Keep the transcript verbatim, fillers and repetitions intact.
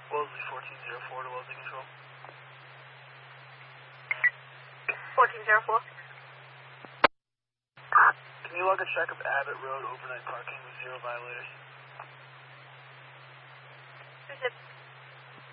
Wellesley fourteen zero four to Wellesley Control. fourteen zero four. Can you log a check of Abbott Road overnight parking with zero violators? Who's it?